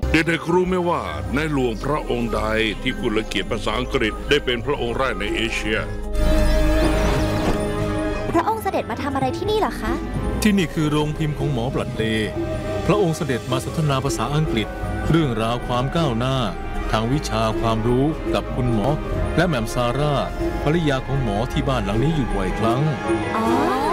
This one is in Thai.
เด็กๆรู้ไหมว่าในหลวงพระองค์ใดที่พูดและเขียนภาษาอังกฤษได้เป็นพระองค์แรกในเอเชียพระองค์เสด็จมาทำอะไรที่นี่เหรอคะที่นี่คือโรงพิมพ์ของหมอบลัดเลย์พระองค์เสด็จมาสนทนาภาษาอังกฤษ เรื่องราวความก้าวหน้า ทางวิชาความรู้กับคุณหมอ และแหม่มซาร่าภริยาของหมอที่บ้านหลังนี้อยู่บ่อยครั้งอ๋อ